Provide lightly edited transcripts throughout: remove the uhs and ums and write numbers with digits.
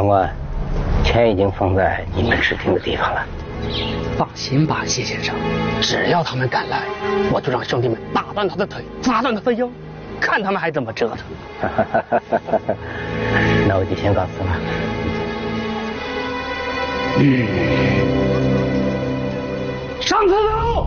长官，钱已经放在你们指定的地方了。 放心吧，谢先生，只要他们敢来，我就让兄弟们打断他的腿，砸断他的腰，看他们还怎么折腾。 那我就先告辞了。 上车喽！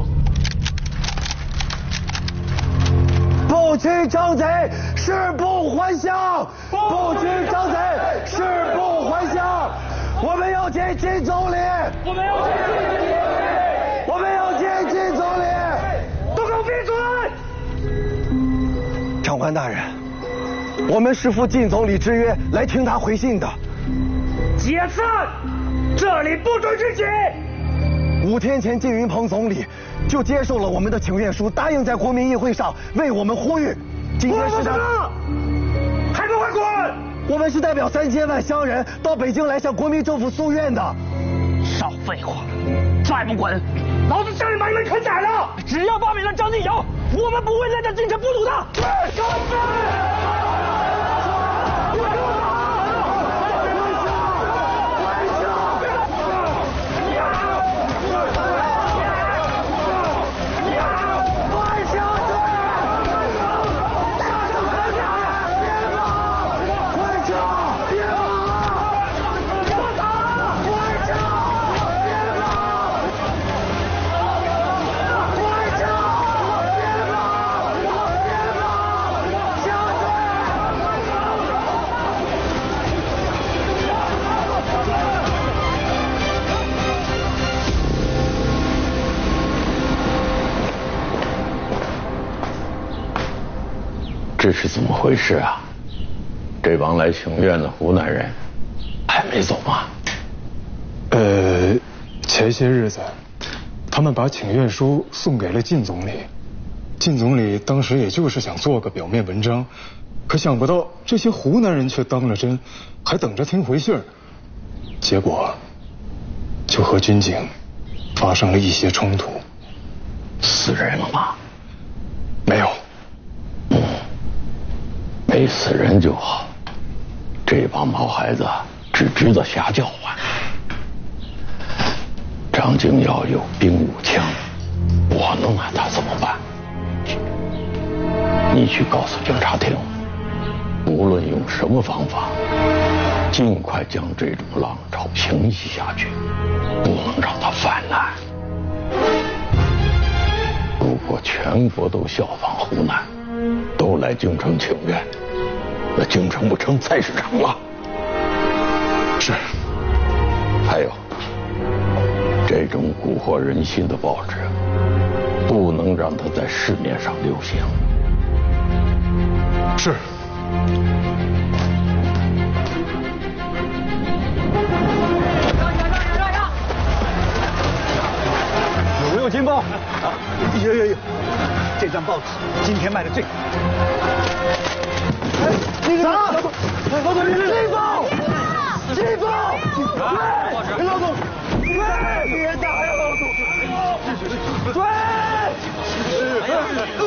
不屈征贼，誓不还乡！不屈征贼，誓不还乡！我们要见金总理！我们要见金总理！我们要见金总理！ 都给我闭嘴！ 长官大人，我们是负靳总理之约来听他回信的。 解散！这里不准聚集 ！5天前，靳云鹏总理就接受了我们的请愿书，答应在国民议会上为我们呼吁。今天是他， 还不快滚！ 我们是代表3000万乡人到北京来向国民政府诉愿的。 少废话！再不滚，老子下令把你们砍宰了！只要罢免了张敬尧，我们不会再在京城不堵他。 这是怎么回事啊？这帮来请愿的湖南人还没走吗？ 前些日子，他们把请愿书送给了靳总理。靳总理当时也就是想做个表面文章，可想不到这些湖南人却当了真，还等着听回信儿。结果，就和军警发生了一些冲突。 死人了吗？ 没有。 没死人就好，这帮毛孩子只知道瞎叫唤。张敬尧有兵无枪，我弄了他怎么办？你去告诉警察厅，无论用什么方法，尽快将这种浪潮平息下去，不能让他泛滥。如果全国都效仿湖南，都来京城请愿，那京城不成菜市场了。 是。 还有，这种蛊惑人心的报纸，不能让它在市面上流行。 是。 有没有金报？有。这张报纸今天卖的最好。那个啥，老总，金报，对，老总，对，别打呀，老总，对，